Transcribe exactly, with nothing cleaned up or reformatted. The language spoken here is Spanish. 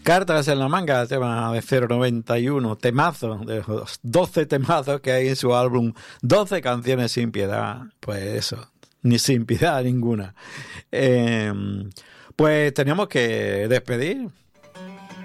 Cartas en la manga, tema de cero noventa y uno, temazo, de los doce temazos que hay en su álbum, doce canciones sin piedad, pues eso, ni sin piedad ninguna. Eh, pues teníamos que despedir,